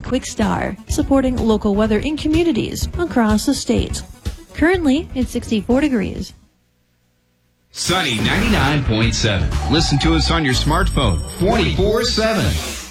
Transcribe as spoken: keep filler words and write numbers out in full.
Quick Star, supporting local weather in communities across the state. Currently, it's sixty-four degrees. Sunny ninety-nine point seven. Listen to us on your smartphone twenty-four seven.